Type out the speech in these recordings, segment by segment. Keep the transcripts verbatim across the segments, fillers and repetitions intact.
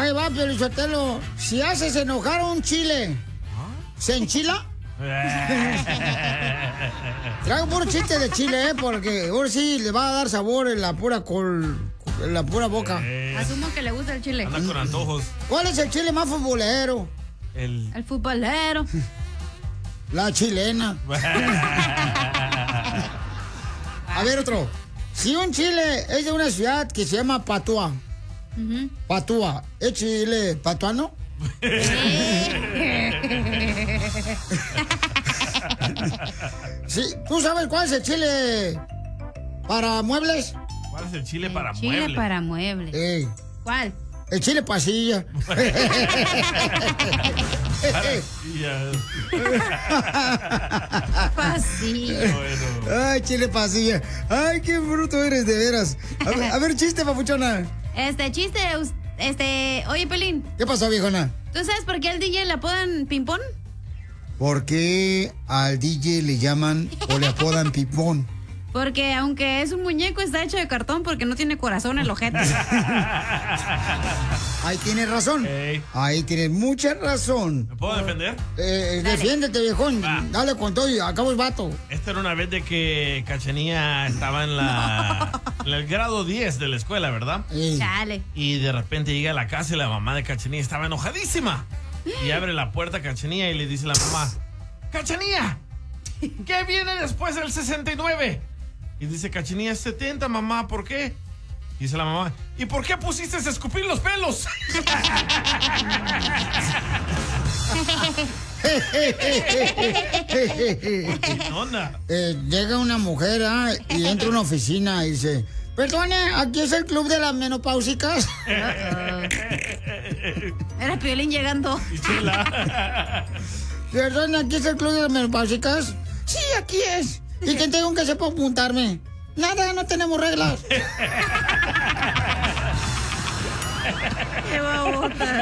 Ahí va, Piolichotelo. Si haces enojar a un chile, ¿se enchila? Traigo puro chiste de chile, ¿eh? Porque ahora sí le va a dar sabor en la pura col... en la pura boca. Eh, Asumo que le gusta el chile. Anda con antojos. ¿Cuál es el chile más futbolero? El... El futbolero. La chilena. A ver, otro. Si un chile es de una ciudad que se llama Patua, Uh-huh. Patua, ¿es chile patuano? Sí, ¿tú sabes cuál es el chile para muebles? ¿Cuál es el chile para Chile muebles? para muebles. Eh, ¿Cuál? el chile pasilla. Pasilla. Bueno. Ay, chile pasilla. Ay, qué bruto eres, de veras. A ver, a ver, chiste, papuchona. Este chiste, us- este, oye, Pelín, ¿Qué pasó, viejona? ¿tú sabes por qué al D J le apodan ping-pong? ¿Por qué al D J le llaman o le apodan pipón? Porque aunque es un muñeco, está hecho de cartón porque no tiene corazón el ojete. Ahí tienes razón. Ey. Ahí tienes mucha razón. ¿Me puedo defender? Eh, Dale. defiéndete, viejón. Va. Dale con todo y acabo el vato. Esta era una vez de que Cachanía estaba en la en el grado diez de la escuela, ¿verdad? Eh, Chale. Y de repente llega a la casa y la mamá de Cachanía estaba enojadísima. Y abre la puerta a Cachanía y le dice a la mamá: ¡Cachanía! ¿Qué viene después del sesenta y nueve? Y dice Cachanía: setenta, mamá, ¿por qué? Y dice la mamá: ¿y por qué pusiste a escupir los pelos? ¿Qué onda? eh, llega una mujer ah, y entra a una oficina y dice: perdone, aquí es el club de las menopáusicas. Era Piolín llegando. Y Chela. Perdone, aquí es el club de las menopáusicas. Sí, aquí es. ¿Y quién tengo que sepa apuntarme? Nada, no tenemos reglas. Qué babotas.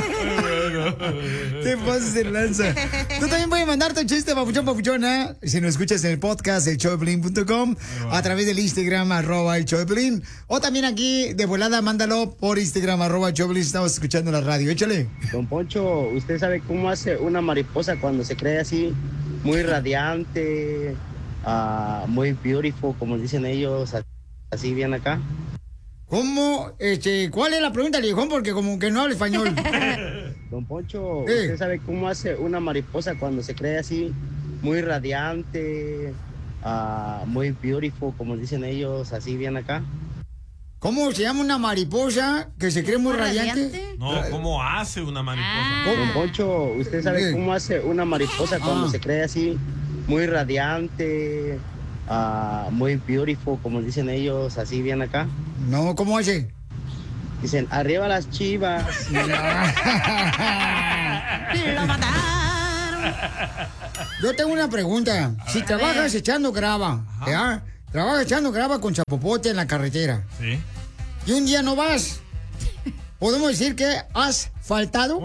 Te pasas de lanza. Tú también puedes mandarte un chiste, papuchón, papuchona. Si nos escuchas en el podcast, el show de pelín punto com, a través del Instagram, arroba el show de Pelín. O también aquí, de volada, mándalo por Instagram, arroba el show de Pelín. Estamos escuchando la radio. Échale. Don Poncho, ¿usted sabe cómo hace una mariposa cuando se cree así, muy radiante, ah, muy beautiful, como dicen ellos, así bien acá? ¿Cómo? Este, ¿cuál es la pregunta, viejón? Porque como que no habla español. Don Poncho, Eh. ¿usted sabe cómo hace una mariposa cuando se cree así, muy radiante, ah, muy beautiful, como dicen ellos, así bien acá? ¿Cómo se llama una mariposa que se cree muy radiante? No, ¿cómo hace una mariposa? Ah. Don Poncho, ¿usted sabe Eh. cómo hace una mariposa cuando Ah. se cree así, muy radiante, ah, muy beautiful, como dicen ellos, así bien acá? No, ¿cómo hace? Dicen, arriba las chivas. Lo mataron. Yo tengo una pregunta. Si trabajas echando grava, ¿ya? Trabajas echando grava con chapopote en la carretera Sí. y un día no vas, ¿podemos decir que has faltado?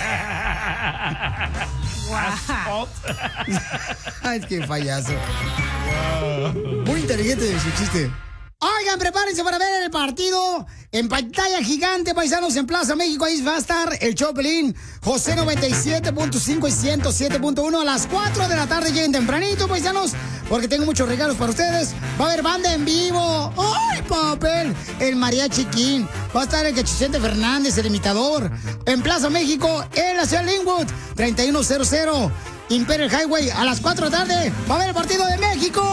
Asphalt. Ay, qué payaso. Muy inteligente su chiste. Oigan, prepárense para ver el partido en pantalla gigante, paisanos, en Plaza México. Ahí va a estar el show Pelín, José noventa y siete punto cinco y ciento siete punto uno a las cuatro de la tarde. Lleguen tempranito, paisanos, porque tengo muchos regalos para ustedes. Va a haber banda en vivo. ¡Ay, papel! El mariachi King. Va a estar el Cachicente Fernández, el imitador. En Plaza México, en la ciudad de Linwood, treinta y uno cero cero Imperial Highway, a las cuatro de la tarde. Va a haber el partido de México.